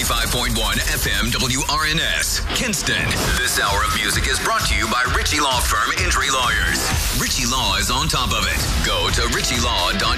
95.1 FM WRNS, Kinston. This hour of music is brought to you by Ritchie Law Firm Injury Lawyers. Ritchie Law is on top of it. Go to ritchielaw.com.